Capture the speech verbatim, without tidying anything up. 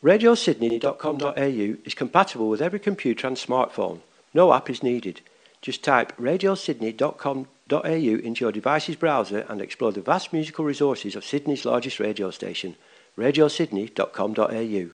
radio sydney dot com dot a u is compatible with every computer and smartphone. No app is needed. Just type radio sydney dot com dot a u into your device's browser and explore the vast musical resources of Sydney's largest radio station, radio sydney dot com dot a u.